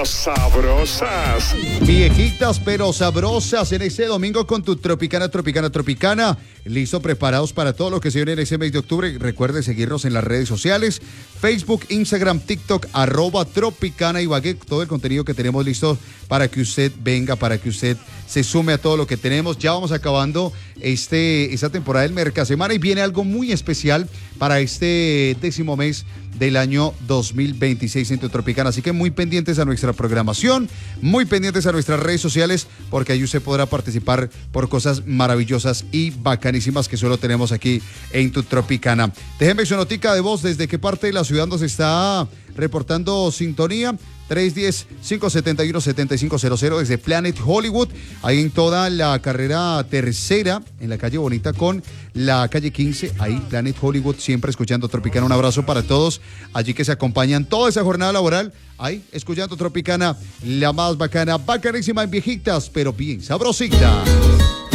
sabrosas. Viejitas pero sabrosas en este domingo con tu Tropicana. Listo, preparados para todo lo que se viene en ese mes de octubre. Recuerde seguirnos en las redes sociales, Facebook, Instagram, TikTok, @Tropicana Ibagué. Todo el contenido que tenemos listo para que usted venga, para que usted se sume a todo lo que tenemos. Ya vamos acabando esta temporada del Mercasemana y viene algo muy especial para este 10º mes del año 2026 en tu Tropicana. Así que muy pendientes a nuestra programación, muy pendientes a nuestras redes sociales, porque ahí usted podrá participar por cosas maravillosas y bacanísimas que solo tenemos aquí en tu Tropicana. Déjeme su notica de voz, desde qué parte de la ciudad nos está reportando sintonía. 310-571-7500 desde Planet Hollywood, ahí en toda la carrera tercera, en la calle Bonita con la calle 15, ahí Planet Hollywood, siempre escuchando Tropicana. Un abrazo para todos allí que se acompañan toda esa jornada laboral, ahí escuchando Tropicana, la más bacana, bacanísima en viejitas, pero bien sabrositas.